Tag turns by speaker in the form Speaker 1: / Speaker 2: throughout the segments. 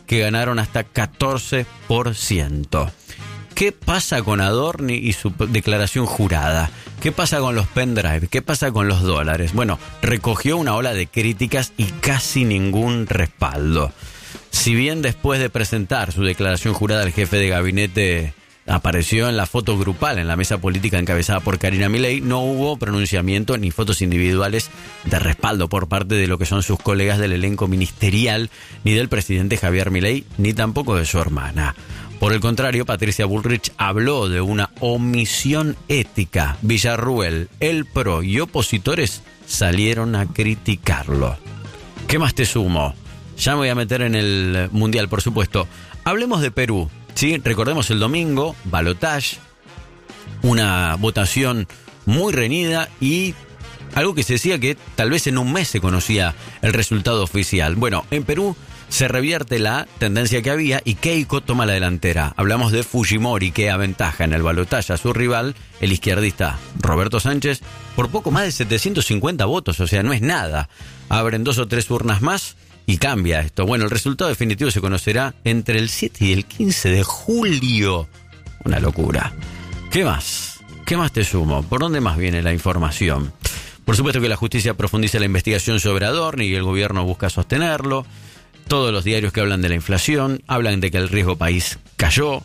Speaker 1: que ganaron hasta 14%. ¿Qué pasa con Adorni y su declaración jurada? ¿Qué pasa con los pendrive? ¿Qué pasa con los dólares? Bueno, recogió una ola de críticas y casi ningún respaldo. Si bien después de presentar su declaración jurada, el jefe de gabinete apareció en la foto grupal en la mesa política encabezada por Karina Milei, no hubo pronunciamiento ni fotos individuales de respaldo por parte de lo que son sus colegas del elenco ministerial, ni del presidente Javier Milei, ni tampoco de su hermana. Por el contrario, Patricia Bullrich habló de una omisión ética. Villarruel, el PRO y opositores salieron a criticarlo. ¿Qué más te sumo? Ya me voy a meter en el Mundial, por supuesto. Hablemos de Perú, ¿sí? Recordemos el domingo, balotaje, una votación muy reñida y algo que se decía que tal vez en un mes se conocía el resultado oficial. Bueno, en Perú se revierte la tendencia que había y Keiko toma la delantera. Hablamos de Fujimori, que aventaja en el balotaje a su rival, el izquierdista Roberto Sánchez, por poco más de 750 votos, o sea, no es nada. Abren 2 o 3 urnas más y cambia esto. Bueno, el resultado definitivo se conocerá entre el 7 y el 15 de julio. Una locura. ¿Qué más? ¿Qué más te sumo? ¿Por dónde más viene la información? Por supuesto que la justicia profundiza la investigación sobre Adorni y el gobierno busca sostenerlo. Todos los diarios que hablan de la inflación, hablan de que el riesgo país cayó.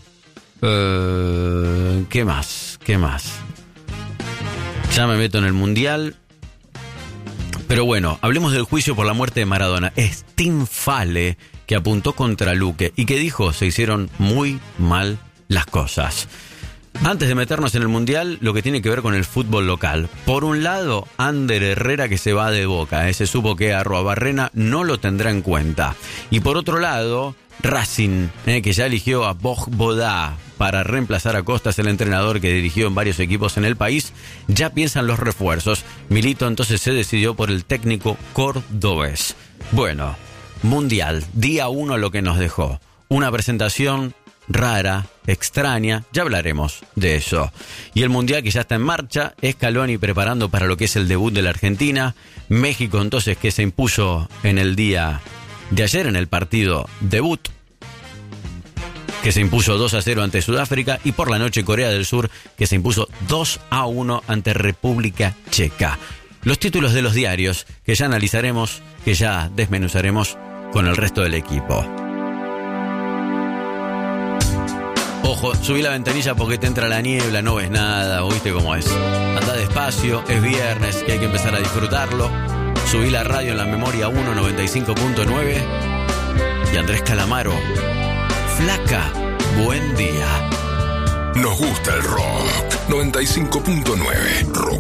Speaker 1: ¿Qué más? ¿Qué más? Ya me meto en el Mundial. Pero bueno, hablemos del juicio por la muerte de Maradona. Es Tim Fale, que apuntó contra Luque y que dijo se hicieron muy mal las cosas. Antes de meternos en el Mundial, lo que tiene que ver con el fútbol local. Por un lado, Ander Herrera, que se va de Boca. Se supo que Arruabarrena no lo tendrá en cuenta. Y por otro lado, Racing, que ya eligió a Bogdá para reemplazar a Costas, el entrenador que dirigió en varios equipos en el país, ya piensan los refuerzos. Milito entonces se decidió por el técnico cordobés. Bueno, Mundial, día 1 lo que nos dejó. Una presentación rara, extraña, ya hablaremos de eso. Y el Mundial que ya está en marcha, Scaloni preparando para lo que es el debut de la Argentina, México entonces que se impuso en el día de ayer en el partido debut, que se impuso 2-0 ante Sudáfrica, y por la noche Corea del Sur que se impuso 2-1 ante República Checa. Los títulos de los diarios que ya analizaremos, que ya desmenuzaremos con el resto del equipo. Ojo, subí la ventanilla porque te entra la niebla, no ves nada, ¿oíste cómo es? Anda despacio, es viernes, que hay que empezar a disfrutarlo. Subí la radio en la memoria 195.9 y Andrés Calamaro. Flaca, buen día.
Speaker 2: Nos gusta el rock. 95.9 Rock.